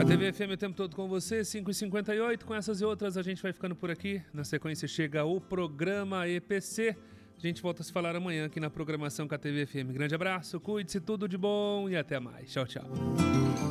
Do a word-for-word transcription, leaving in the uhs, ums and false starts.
T V F M o tempo todo com você, cinco e cinquenta e oito. Com essas e outras a gente vai ficando por aqui. Na sequência chega o programa E P C. A gente volta a se falar amanhã aqui na programação com a T V F M. Grande abraço, cuide-se, tudo de bom e até mais. Tchau, tchau.